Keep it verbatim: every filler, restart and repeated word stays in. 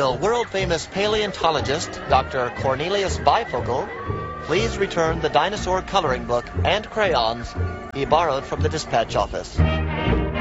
Will world-famous paleontologist Doctor Cornelius Bifocal please return the dinosaur coloring book and crayons he borrowed from the dispatch office?